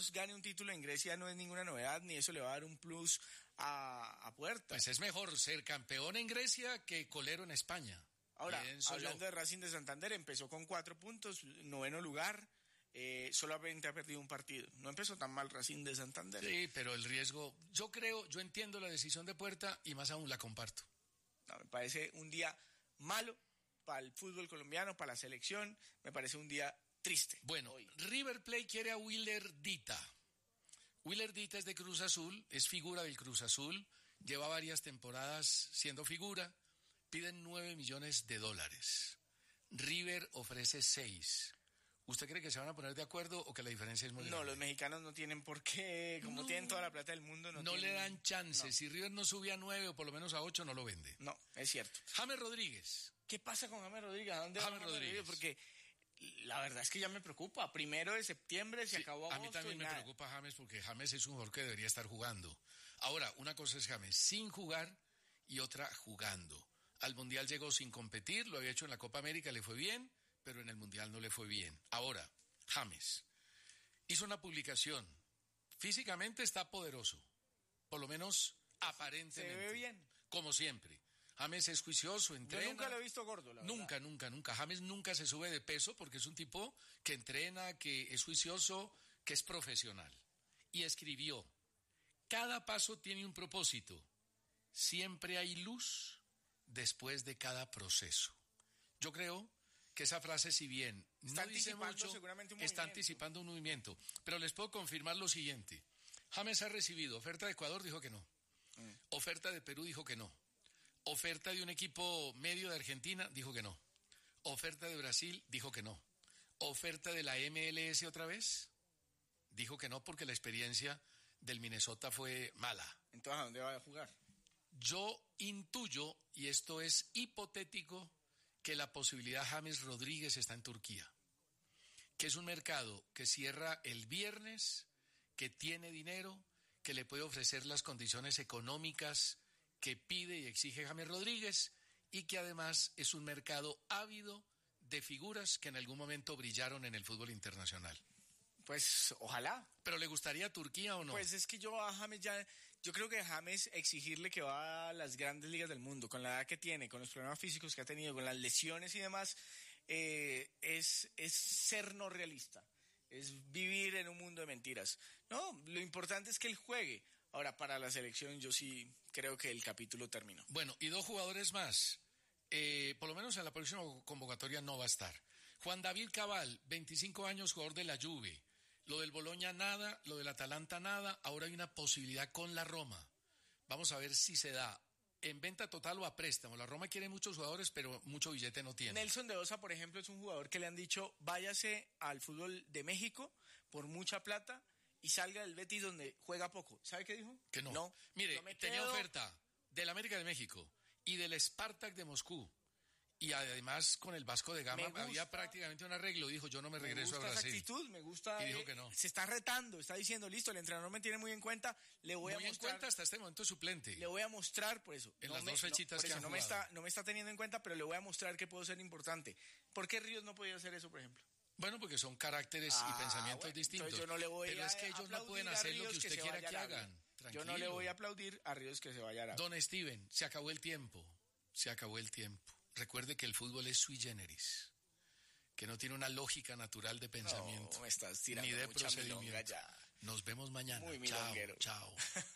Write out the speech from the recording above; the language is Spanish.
Queiroz gane un título en Grecia no es ninguna novedad, ni eso le va a dar un plus a Puerta. Pues es mejor ser campeón en Grecia que colero en España. Ahora, hablando de Racing de Santander, empezó con 4 puntos, 9º lugar, solamente ha perdido un partido. No empezó tan mal Racing de Santander. Sí, pero el riesgo, yo entiendo la decisión de Puerta y más aún la comparto. No, me parece un día malo para el fútbol colombiano, para la selección, me parece un día triste. Bueno, hoy River Plate quiere a Willer Dita. Willer Dita es de Cruz Azul, es figura del Cruz Azul, lleva varias temporadas siendo figura, piden $9 millones. River ofrece 6. ¿Usted cree que se van a poner de acuerdo o que la diferencia es muy grande? No, los mexicanos no tienen por qué, como tienen toda la plata del mundo, no le dan chance. No. Si River no sube a 9 o por lo menos a 8, no lo vende. No, es cierto. James Rodríguez. ¿Qué pasa con James Rodríguez? ¿A dónde va James Rodríguez? Porque la verdad es que ya me preocupa. 1 de septiembre se acabó agosto. A mí también me preocupa James porque James es un jugador que debería estar jugando. Ahora, una cosa es James sin jugar y otra jugando. Al Mundial llegó sin competir, lo había hecho en la Copa América, le fue bien, pero en el Mundial no le fue bien. Ahora, James hizo una publicación. Físicamente está poderoso, por lo menos aparentemente. Se ve bien. Como siempre. James es juicioso, entrena. Yo nunca lo he visto gordo, la verdad. Nunca. James nunca se sube de peso porque es un tipo que entrena, que es juicioso, que es profesional. Y escribió, cada paso tiene un propósito. Siempre hay luz después de cada proceso. Yo creo que esa frase, si bien no dice mucho, está anticipando un movimiento. Pero les puedo confirmar lo siguiente. James ha recibido oferta de Ecuador, dijo que no. Oferta de Perú, dijo que no. Oferta de un equipo medio de Argentina, dijo que no. Oferta de Brasil, dijo que no. Oferta de la MLS otra vez, dijo que no porque la experiencia del Minnesota fue mala. Entonces, ¿a dónde va a jugar? Yo intuyo, y esto es hipotético, que la posibilidad James Rodríguez está en Turquía, que es un mercado que cierra el viernes, que tiene dinero, que le puede ofrecer las condiciones económicas que pide y exige James Rodríguez, y que además es un mercado ávido de figuras que en algún momento brillaron en el fútbol internacional. Pues ojalá. ¿Pero le gustaría Turquía o no? Pues es que yo a James yo creo que a James exigirle que va a las grandes ligas del mundo, con la edad que tiene, con los problemas físicos que ha tenido, con las lesiones y demás, es ser no realista, es vivir en un mundo de mentiras. No, lo importante es que él juegue. Ahora, para la selección yo sí creo que el capítulo terminó. Bueno, y 2 jugadores más, por lo menos en la próxima convocatoria no va a estar. Juan David Cabal, 25 años, jugador de la Juve. Lo del Bologna nada, lo del Atalanta nada, ahora hay una posibilidad con la Roma. Vamos a ver si se da en venta total o a préstamo. La Roma quiere muchos jugadores, pero mucho billete no tiene. Nelson de Osa, por ejemplo, es un jugador que le han dicho, váyase al fútbol de México por mucha plata y salga del Betis donde juega poco. ¿Sabe qué dijo? Que no. Mire, tenía oferta del América de México y del Spartak de Moscú. Y además con el Vasco de Gama había prácticamente un arreglo. Dijo, yo no me regreso a Brasil. Esa actitud, me gusta. Y dijo que no. Se está retando, está diciendo, listo, el entrenador me tiene muy en cuenta, le voy a mostrar. Muy en cuenta hasta este momento suplente. Le voy a mostrar, por eso. En las 2 fechitas que han jugado. No me está teniendo en cuenta, pero le voy a mostrar que puedo ser importante. ¿Por qué Ríos no podía hacer eso, por ejemplo? Bueno, porque son caracteres y pensamientos distintos. Yo no le voy pero es que ellos no pueden hacer lo que usted quiera que hagan. Tranquilo. Yo no le voy a aplaudir a Ríos que se vaya a Arabia. Don Steven, se acabó el tiempo. Recuerde que el fútbol es sui generis, que no tiene una lógica natural de pensamiento, no, me estás tirando ni de mucha procedimiento. Ya. Nos vemos mañana. Muy milonguero. Chao.